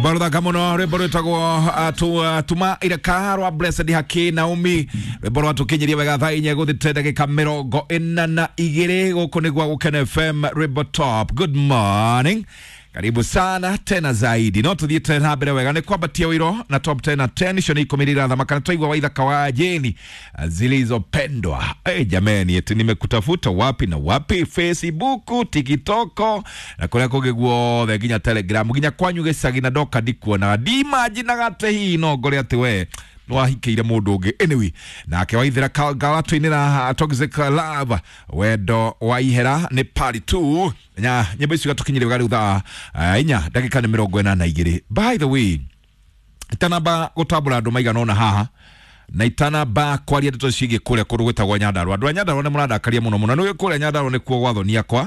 Reborda kamono reboretago tuma ira karwa Blessed Haki Naomi reborwa tukinyiria wega thaa inya guthitendeke kamĩrongo ĩna na igĩrĩ gũkũ nĩguo gũkena FM Rebel Top. Good morning. Karibu sana tena zaidi. No tuthie tena mbere wega ni kwambatia wiro na top 10 na 10 shoni komirira tha makana twaigwa waitha kawajeni zilizopendwa. Jameni eti nimekutafuta wapi na wapi, Facebook, TikTok na kule kugiguo the ginya Telegram ginya kwanyu gicagi na doka ndikuona ndimagina gate hi no ngore ati we no ahikeire mundu ungi. Anyway nake waithira galatu-ini na Toxic Love wendo wa ihera ni part 2 nya nyimbo icio gatukinyire gari utha inya dakika ni 42. By the way itanaba gutabura andu maigana ona haha na itanaba kwaria ndeto cigie kuria kundu gwitagwo Nyandarua. Andu a Nyandarua ni murandakaria muno muno ni kuria Nyandarua ni kuo gwathoni akwa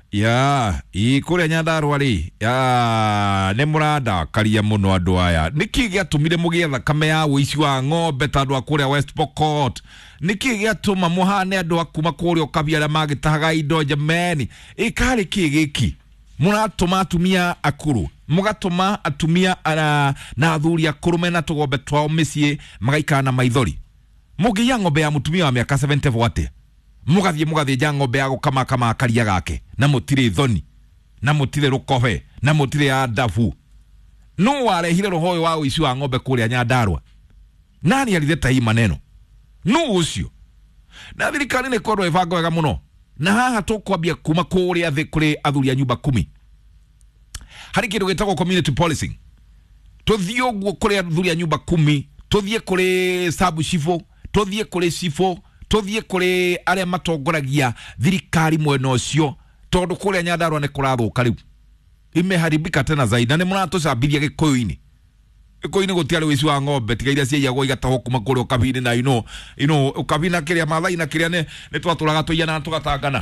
kuria Nyandarua ri ni murandakaria muno andu aya. Niki giatumire mugietha kame ya uici wa ng'ombe ta andu a kuria West Pokot? Niki giatuma muhane andu akuma kuria ukabia aria magitahaga indo jameni? Ikari kigiki muratuma atumia akuru, mugatuma atumia na athuri akuru mena tugombe twao micii magaikara na maithori. Mugia ng'ombe ya mutumia wa miaka 70 voate mugathie ng'ombe ya gukama kama akaria gake na mutire thoni na mutire rukobe na mutire adabu. No warehire roho wa uici wa ng'ombe kuria Nyandarua? Nani alileta hii maneno? No ucio. Na thirikari ni korwo ibango wega muno. Na haha tukwambia kuma kuria thi kuri athuri a nyumba 10 hari kindu gitagwo community policing. Tuthie uguo kuri athuri a nyumba 10, tuthie kuri sabu shifo, tuthie kuri shifo, tuthie kuri aria matongoragia thirikari mwena ucio, tondu kuria Nyandarua ni kurathuka riu imeharibika tena zaidi. Na ni muratucambithia gikuyu-ini gutiari wici wa ng'ombe tiga iria ciaiyagwo igataho kuma kuria ukabini na ino ukabina kiria mathai na kiria ni twaturaga tuiyana na tugatangana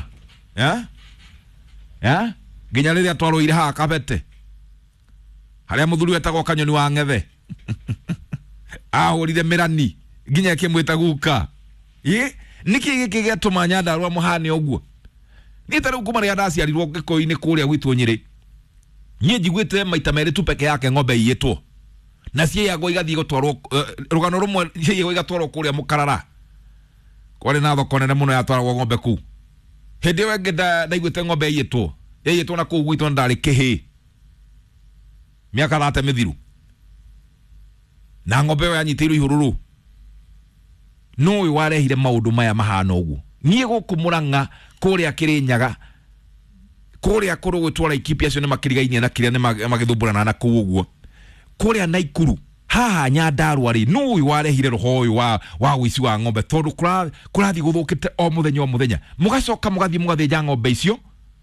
ginya riria twaroire ha kabete haria muthuri wetagwo Kanyoni wa Ng'ethe ahurire mirani ginya kimwita guka niki giki giatuma Nyandarua muhane uguo? Ni tari kuma ria ndaciarirwo gikuyu-ini kuria gwitu Nyeri nie njiguite maita meri tu peke yake ng'ombe iyitwo na ciaiyagwo igathie gutwarwo rugano rumwe ciaiyagwo igatwarwo kuria Mukarara kwari na thoko nene muno yatwaragwo ng'ombe ku. Hindi ĩyo ĩngĩ ndaiguĩte ng'ombe ĩiyĩtwo na kũu gwitũ ndarĩ kĩhĩ miaka 30 mithiru na ng'ombe ĩyo yanyitĩirwo ihũrũrũ. No ũyũ warehire maũndũ maya mahana ũguo. Niĩ gũkũ Murang'a kuria Kirinyaga kuria kũrũ gwĩtwo Laikipia acio nĩ makirigainie na kĩrĩa nĩ magĩthũmbũrana na kũu ũguo. Kuria Naikuru haha Nyandarua ri no uyu warehire roho uyu wa uici wa ng'ombe tondu kurathi guthukite o muthenya mugacoka mugathie ng'ombe icio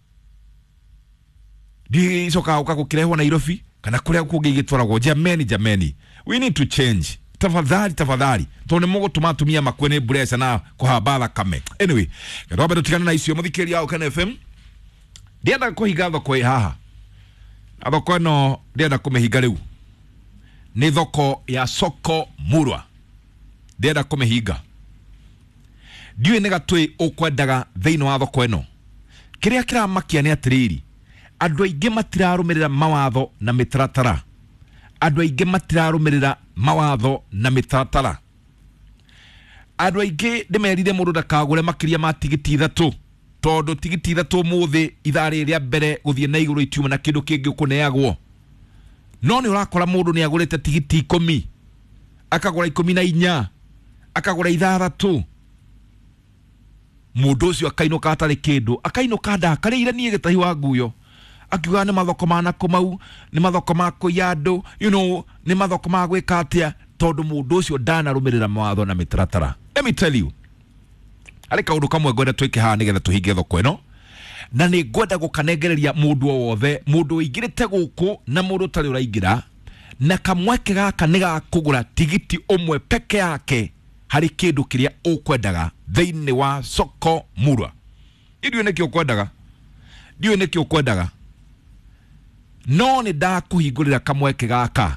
ndicoka ukagukirehwo Nairobi kana kuria kungi gitwaragwo. Jameni we need to change tafadhali tondu mugutuma atumia makwene buresa na kuhabala kame. Anyway ndobe tutikana na icio muthikiri yao Ken FM ndienda kuhiga thoko haha na thoko no ndienda kumehiga riu ni thoko ya soko Murwa ndienda kumehiga. Ndiwe nĩ gatwe ukwendaga thĩinĩ wa thoko ĩno. Kĩrĩa kĩramakia nĩ atĩrĩrĩ, andũ aingĩ matirarũmĩrĩra mawatho na mĩtaratara. Andũ aingĩ matirarũmĩrĩra mawatho na mĩtaratara. Andũ aingĩ ndĩmerire mũndũ ndakagũre makĩria ma tigiti 3 tondu tigiti 3 mũthĩ ithaa rĩrĩa mbere gũthiĩ na igũrũ itiuma na kĩndũ kĩngĩ ũkũneagwo. No ni urakora mundu ni agurite tigiti 10 akagura 14 akagura 6 mundu ucio akainuka atari kindu akainuka ndakarire nie gitahi wa nguyo akiuga ni mathoko mana kumau ni mathoko ma kuyandu ni mathoko ma gwika atia tondu mundu ucio ndanarumirira mawatho na mitaratara. Let me tell you ari kaundu kamwe ngwenda twike haha nigetha tuhinge thoko ino na ni ngwenda gukanengereria mundu wothe mundu uingirite guku na mundu tari uraingira na kamweke gaka ni gakugura tigiti umwe peke yake hari kindu kiria ukwendaga thiini wa soko Murwa. Ndiwe neki ukwendaga no ni ndakuhingurira kamweke gaka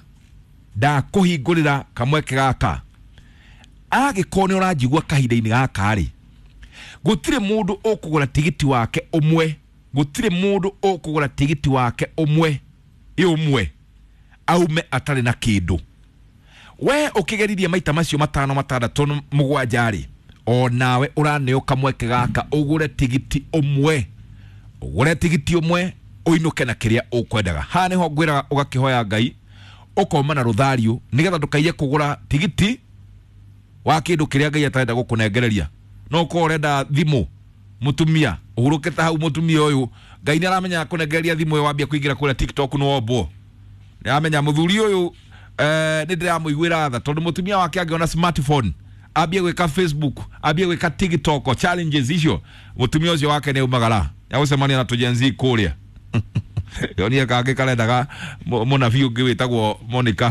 agikoni urajigwa kahinda-ini gaka ri gutire mundu ukugura tigiti wake umwe aume atari na kindu we ukigeriria maita macio matano matandatu mugwanjari o nawe uraneo kamweke gaka ugure tigiti umwe uinuke na kiria ukwendaga ha niho ngwira ugakihoya Ngai ukoma na ruthario nigetha ndukaiye kugura tigiti wa kindu kiria Ngai atarenda gukunengereria no ko urenda thimu mutumia uruketa hau mutumia uyu Ngai ni aramenya kunengereria thimu wambia kuingira kule TikTok no obo ni amenya muthuri uyu ni ndiramuigwira tha tondu mutumia wake angiona smartphone abia gwika Facebook abia gwika TikTok challenges icio mutumia ucio wake ni umagara ya gucemania na tujenzi kuria yoni kage kalendaga mona view ngwitagwo Monica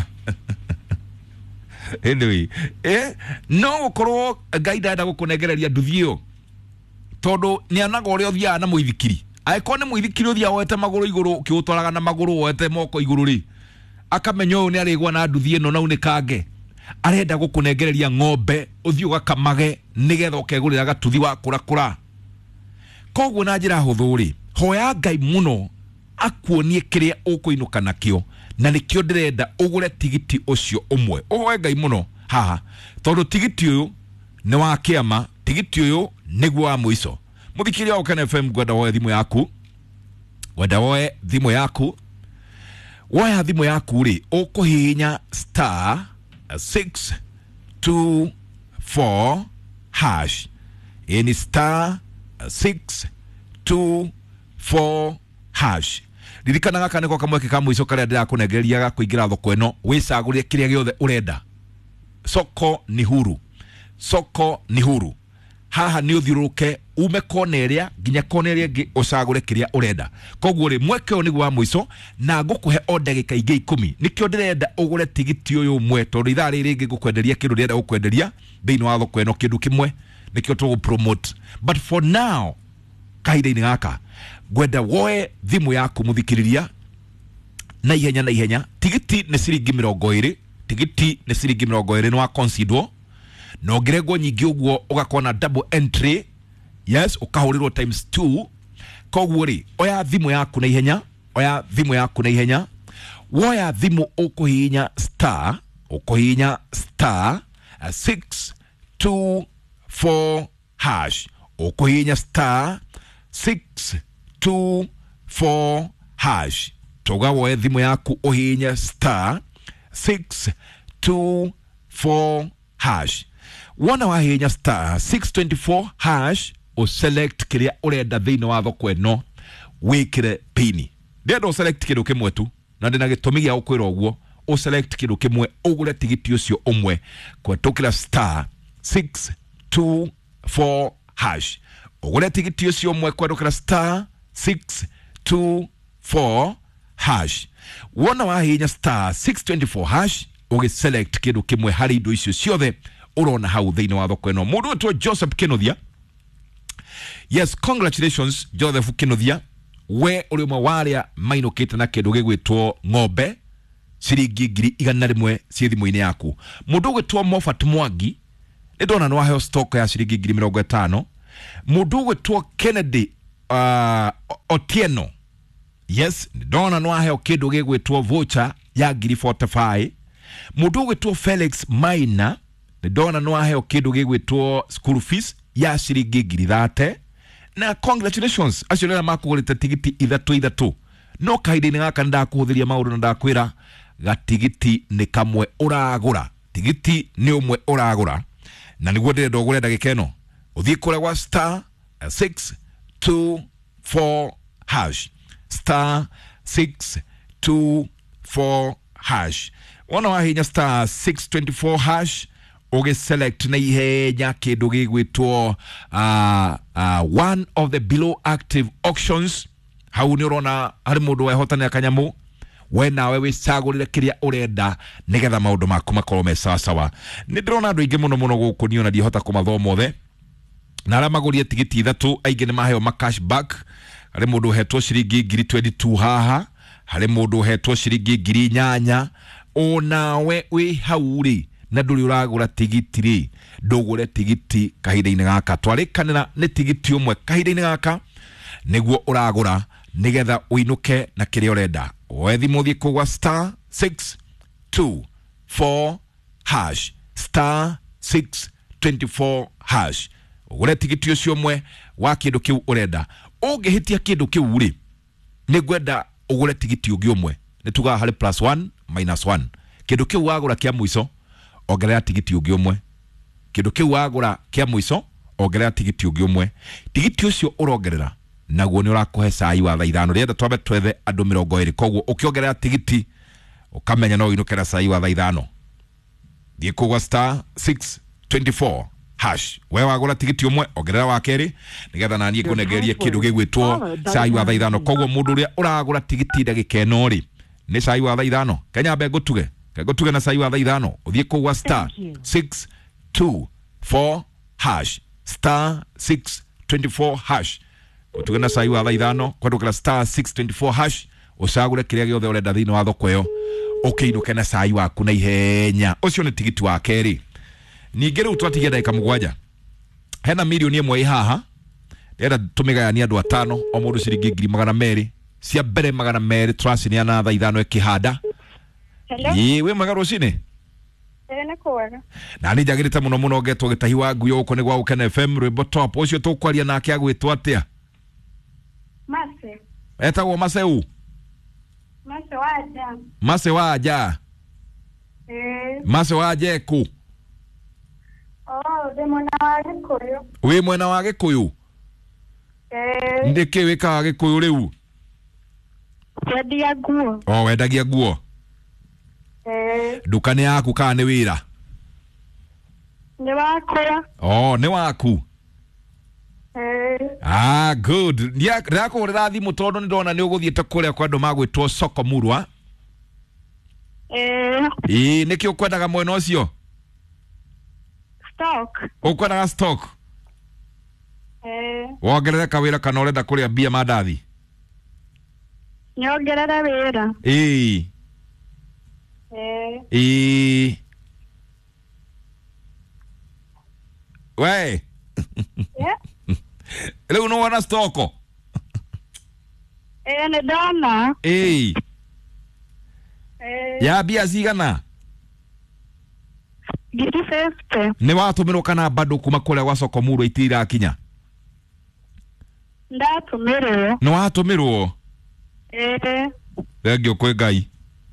anyway no korwo Ngai ndenda gukunengereria nduthio tondu ni anaga uria uthia na muithikiri aikone muithikiri uthia wete maguru iguru kiutwaraga na maguru wete moko iguru ri akamenyo ni arigwa na nduthie no nau ni kange arenda gukunengereria ng'ombe uthio gakamage nigetha ukegurira gatuthi wa kurakura kogwo na njira huthu ri hoya Ngai muno akuonie kiria ukuinuka nakio na nikio ndirenda ugure tigiti ucio umwe uhoe Ngai muno haha tondu tigiti uyu ni wa kiama tigiti uyu niguo wa muico muthikiria Ukene FM gwenda woe thimu yaku woya thimu yaku ri ukuhinya star 624 hash ini star 624 hash ririkana gaka niko kamweke ka muico karia ndirakunengereria ga kuingira thoko eno wicagurie kiria giothe urenda soko ni huru haha ni uthiruke ume koneria ginya koneria ngi ucagure kiria urenda kogwo ri mweke oni gwa muico na ngukuhe o ndagika ingi 10 nikio ndirenda ugure tigiti uyu umwe tondu ithaa riri ngi gukwenderia kindu ndirenda gukwenderia thiini wa thoko eno kindu kimwe nikio tugu promote but for now kaida-ini gaka gwenda woe thimu yaku muthikiriria na ihenya tigiti ni ciringi 20 tigiti ni ciringi 20 no consider no ngiregwo nyingi uguo ugakona double entry yes ukahurirwo times 2 kogwo ri oya thimu yaku na ihenya woya thimu ukuhinya star 624 hash ukuhinya star 624 hash toga woe thimu yaku uhinya star 624 hash wona wahinya star 624 hash o select kiria urenda thiini wa thoko eno wikire pini ndendo select kindu kimwe tu na ndina gitumi gia ukwira uguo o select kindu kimwe ugure tigiti ucio umwe kwetukira star 624 hash ugure tigiti ucio umwe kwetukira star 624 hash wona wahinya star 624 hash ugi select kindu kimwe hari indo icio ciothe urona hau thiini wa thoko eno mundu wetwo Joseph Kinothia. Yes, congratulations Joseph Kinothia, we uri umwe waria mainukite na kindu gigwitwo ng'ombe ciringi 100 cie thimu-ini yaku. Mundu gwitwo Moffat Mwangi ndona no aheo stock ya ciringi 50. Mundu gwitwo Kennedy Otieno, yes ndona no aheo kindu gigwitwo voucher ya 45. Mundu gwitwo Felix Maina ndona no aheo kindu gigwitwo school fees ya ciringi 30. Na congratulations acio makugurite tigiti ithatu no kaida-ini gaka ndakuhuthiria maundu na ndakwira gatigiti ni kamwe uragura tigiti ni umwe uragura na niguo ndirenda ugure ndagika eno uthii kuria gwa star 624 hash star 624 hash wona wahinya star 624 hash uge select na ihenya kindu gigwitwo one of the below active auctions hau ni urona hari mundu wehotana kanyamu we nawe wicagurire kiria urenda nigetha maundu maku makorwo me sawa ni ndirona andu aingi muno guku niona ndihota kumathoma othe na ara magurie tigiti ithatu aingi ni maheo ma cashback hari mundu hetwo ciringi 22 haha hari mundu hetwo ciringi 8,000 onawe wi hauri na nduri uragura tigiti ri ndugure tigiti kahinda-ini gaka twarikanira ni tigiti umwe kahinda-ini gaka niguo uragura nigetha uinuke na kiria urenda wethi muthie kugwa star 624 hash star 624 hash ugure tigiti ucio mwe wa kindu kiu urenda ungihitia kindu kiu ri ni gwenda ugure tigiti ungi umwe ni tuga hari +1 -1 kindu kiu wagura kia muico ongerera tigiti ungi umwe kindu kiu wagura kia muico ongerera tigiti ungi umwe tigiti ucio urongerera naguo ni urakuhe cai wa thaa ithano rienda twambe twethe andu 20 koguo ukiongerera tigiti ukamenya no inukera cai wa thaa ithano thie kugwa star 624 hash wewe wagura tigiti umwe ongerera wa keri nigetha nanie kunegeria kindu gigwitwo cai wa thaa ithano koguo mundu uria uragura tigiti ndagika ino ri ni cai wa thaa ithano kenya mbe ngutuge na cai wa thaa ithano uthie kugwa star 624 hash star 624 hash utuge na cai wa thaa ithano kwandukira star 624 hash ucagure kiria giothe urenda thiini wa thoko iyo ukiinuke na cai waku na ihenya ucio ni tigiti wa keri ninge riu twatigia ndagika 7 hena milioni imwe ihaha ndenda tumigayania andu 5 o mundu ciringi 200 cia mbere 200 tracini na thaa ithano ikihanda we mwega rucini ene kwega na ni njagirite muno ngetwo gitahi wa nguyo uko ni gwa Ukene FM Rwimbo Top ucio tukwaria nake agwitwo atia Mase etagwo Maseu Mase waja Mase waje ku de mwena wa Gikuyu we mwena wa Gikuyu ndike wika Gikuyu riu wendagia nguo wendagia nguo dukani yaku kana ni wira ni wakura ni waku good ndiako rithimu tondu ni ndona ni uguthiete kuria kwa andu magwitwo soko murwa niki ukwendaga mwena ucio stock ukwendaga stock wongerere kawira kana urenda kuria bia mandathi nyongerere wira we leo no wana stoko ni dona ya bia zigana giri 50 ni watumirwo kana bado kuma kuria gwa soko murwa itira kinya ndatumirwo no watumirwo thengio kwe ngai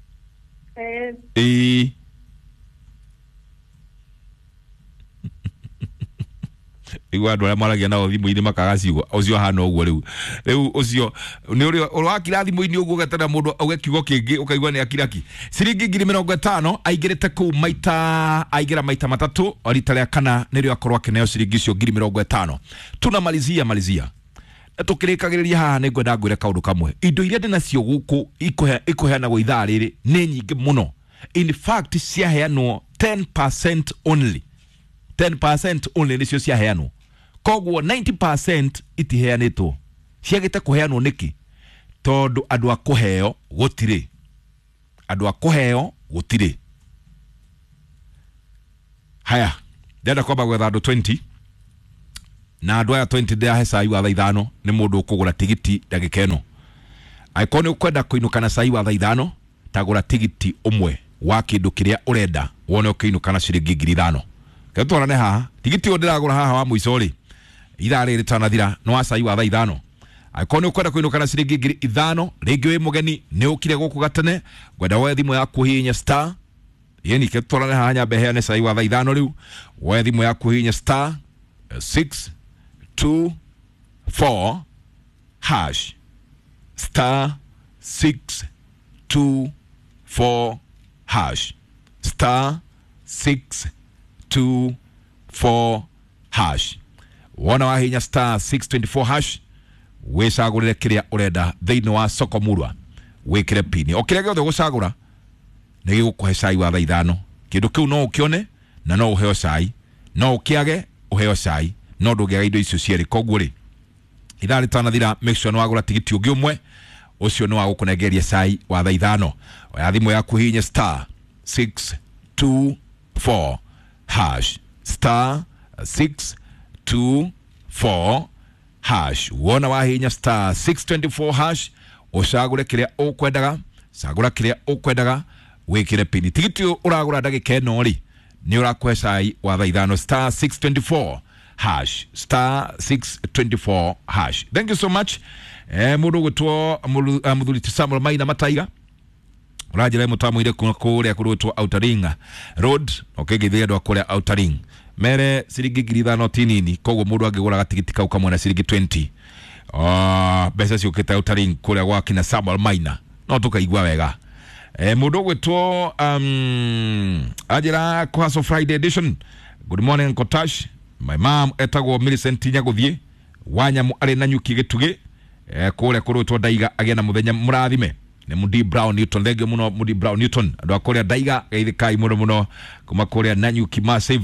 igwa andu aria maragia nao thimu-ini makagacigo ucio hana uguo riu ucio ni uri wakira thimu-ini uguo gatana mundu auge kiugo kingi ukaigwa ni akiraki ciringi 50 aigirite ku aigira maita matatu rita ria kana nirio akorwo akineo ciringi cio 50 tunamalizia tukirikagiriria haha ni ngwenda ngwire kaundu kamwe indo iria ndinacio guku ikuheanagwo ithaa riri ni nyingi muno in fact ciaheanwo 10% only 10% only nicio ciaheanwo koguo 90% itiheanitwo ciagite kuheanwo niki tondu andu akuheo gutire haya ndenda kwamba gwetha andu 20 na andu aya 20 ndahe cai wa thaa ithano ni mundu ukugura tigiti ndagika ino aikoni ukwenda kuinukana cai wa thaa ithano tagura tigiti umwe wa kindu kiria urenda wone ukiinukana ciringi 5,000 ketwarane haha tigiti ndiragura haha wa muico ri ithaa riri tanathira no wa cai wa thaa ithano aikoni ukwenda kuinukana ciringi 5,000 ringi wi mugeni ni ukire guku gatene gwenda we thimu yaku hinya star yeni ketwarane haha nyambe heane cai wa thaa ithano riu we thimu yaku hinya star 624 hash star 624 hash star 624 hash wona wahinya star 624 hash wicagurire kiria urenda thiini wa soko murwa wikire pini okire giothe gucagura ni gigukuhe cai wa thaa ithano kindu kiu no ukione na no uheo cai no ukiage uheo cai no ndungiaga indo icio cieri koguo ri ithaa ritanathira make sure no wagura tigiti ungi umwe ucio no wagukunegeria cai wa thaa ithano ya thimu yaku hinya star 624 hash star 624 hash wona wahinya star 624 hash ucagure kiria ukwendaga cagura kiria ukwendaga wikire pini tigiti uragura ndagika eno ri ni urakwe sai wa thaa ithano star 624 hash star 624 hash. Thank you so much. Mudu gutwo muthuri Samuel Maina Mataiga urajira mutamu ile kuria kurutwo Outer Ring Road okegithia ndo kuria Outer Ring mere ciringi 500 nini koguo mundu angigura gatigiti kau kamwe na ciringi 20 besa ciukite Outer Ring kuria gwaki na Samuel Maina no tukaigwa wega. Mundu gwitwo ajira Kwaso Friday edition. Good morning Kotash. My mom etagwo Millicent Nyaguthie wanyamu ari na nyuki gitugi kuria kurutwo Daiga agena muthenya murathime ne Mudi Brown Newton thegio muno Mudi Brown Newton andu akuria Daiga geithikai muno kuma kuria na nyuki massive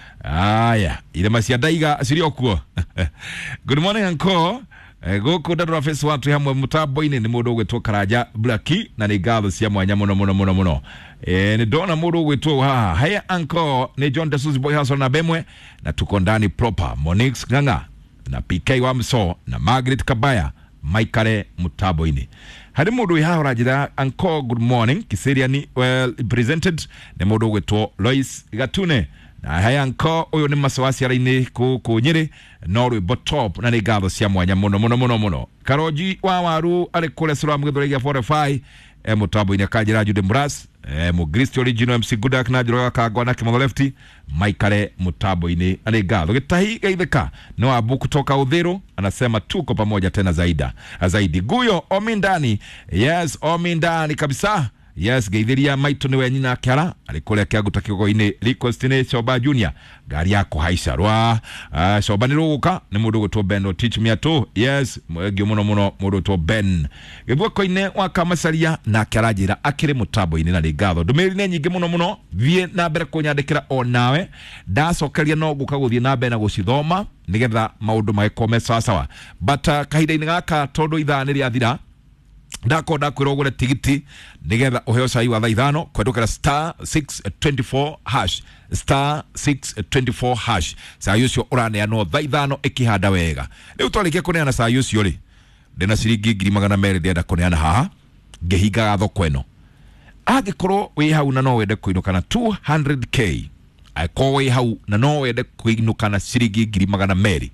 aya ile macia Daiga cirio kuo. Good morning uncle. Goko ndadora face watu hamwe mutaboine ni mundu gwetwo Karaja Blacki na ni gatho cia mwanya muno ni dona mundu gwetwo haya uncle ni John Desuzi Boy House na Bemwe na tuko ndani proper Monix Nganga na PK Wamso na Margaret Kabaya Maikare mutaboine hari mundu haha rajira uncle good morning kiseria ni well presented ni mundu gwetwo Lois Gatune na haya uncle uyo ni masawasi araini ku Nyeri Norway botop na ni gatho cia mwanya muno Karoji wa waru ari kule sura mugithurigia 45 mutabo ine kajira Jude Mras mu Christ original MC Gudak na jiro kagwa na kimo lefty Maikare mutabo ine ani gatho gitahi geitheka no abu kutoka Udhiro anasema tuko pamoja tena zaidi Guyo omindani yes omindani kabisa. Yes geithiria maito ni wenyina kiara alikole kiaguta kigoine request ni Shoba Junior gari yako haisha rwa Shoba ni ruka ni mundu gutwo Ben teach me to yes mwegi muno mundu to Ben gebwa koine wakamasaria na kiarajira akire mutabo ine na ligatho ndumiri ne nyingi muno vie na mbere kunyandikira onawe ndacokeria no gukaguthie na mbere na gucithoma nigetha maundu maikome sawa but kahida ine gaka tondu ithani ria thira ndakonda kwirogore tigiti nigetha uheo sai wa thaa ithano kwendukira star 624 hash star 624 hash saa yucio urane ano thaa ithano ikihanda wega riu twarikia kuneana saa yucio ri ndina ciringi 200 ndenda kuneana haha ngehinga thoko eno agikorwo wi hau na no wende kuinukana 200k aiko wi hau na no wende kuinukana ciringi 200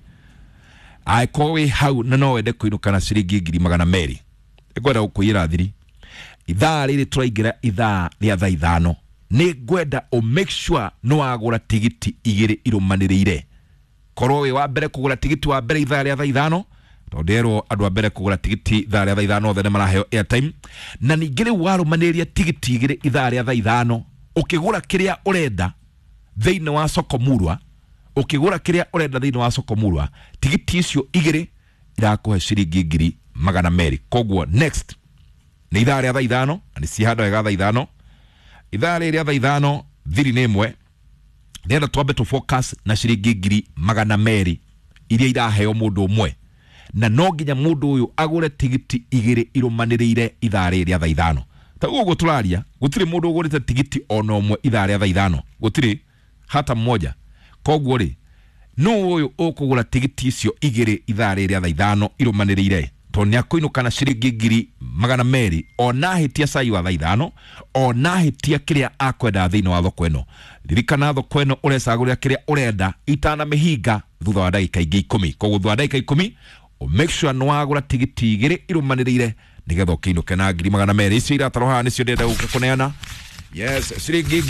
aiko wi hau na no wende kuinukana ciringi 200 gwenda ukuyira thiri ithaa riri turaingira ithaa ria thaa ithano ni gwenda o make sure no agura tigiti igiri irumanirire korwo wi wa mbere kugura tigiti wa mbere ithaa ria thaa ithano tondero andu a mbere kugura tigiti ithaa ria thaa ithano thene maraheo airtime na ningire warumaniria tigiti igiri ithaa ria thaa ithano ukigura kiria urenda thiini wa Sokomurwa ukigura kiria urenda thiini wa Sokomurwa tigiti icio igiri irakuhe ciringi 200 koguo next ni ithaa ria thaa ithano ni cihanda wega thaa ithano ithaa ria thaa ithano thiri ni imwe ndenda twambe to focus na ciringi 200 iria iraheo mundu umwe na no nginya mundu uyu agure tigiti igiri irumanirire ithaa ria thaa ithano taguo guturaria gutiri mundu ugurite tigiti ono umwe ithaa ria thaa ithano gutiri hata mmoja koguo ri no uyu ukugura tigiti icio igiri ithaa ria thaa ithano irumanirire tonya kuinukana ciringi 200 ona hitia sai wa thaa ithano ona hitia kiria akwenda thiini wa thoko eno ririkana thoko eno urecagurira kiria urenda itana mihinga thutha wa ndagika ingi 10 koguo thutha wa ndagika 10 make sure no agura tigiti igiri irumanirire nigetha ukiinuke na 200 icio irataro haha nicio ndenda gukuneana yes ciringi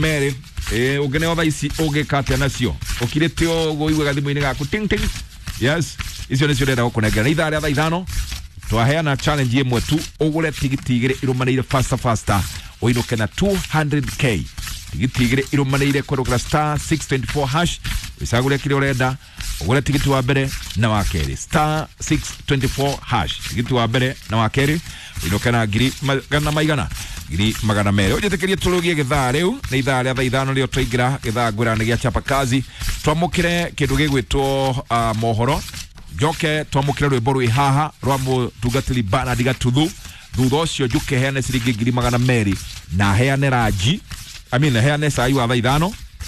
200 ugeneo thaa ici ugikate nacio ukirite ogo iwe gathimu-ini gaku ting ting yes icio nicio ndenda gukunengera ithaa ria thaa ithano twaheana challenge imwe tu ugure tigiti igiri irumanirire faster uinuke na 200k tigiti igiri irumanirire kwendukira star 624 hash wisagure kile urenda ugure tigiti wa mbere na wa keri star 624 hash tigiti wa mbere na wa keri uinuke na maigana 200 ujetekerie turugie githaa riu ni ithaa ria thaa ithano rio twaingira githaa ngurani gia chapa kazi twamukire kindu gigwitwo mohoro joke twamukire rwimbo rwi haha rwa mutungatiri Bernard Gatuthu thutha ucio njuke heane ciringi 200 na heane raji heane sai wa thaa ithano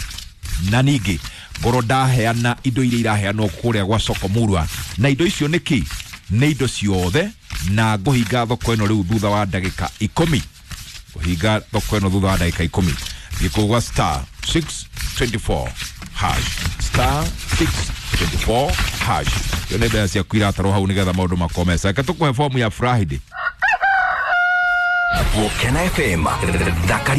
na ningi ngoro ndaheana indo iria iraheanwo kuria gwa Sokomurwa na indo icio niki ni indo ciothe na nguhinga thoko eno riu thutha wa ndagika 10 higa thoko ino thutha wa ndagika 10 gikugwa star 624 hash star 624 hash yone bea cia kwira taro hau nigetha maundu makomesa katukuhe fomu ya Friday Mukena FM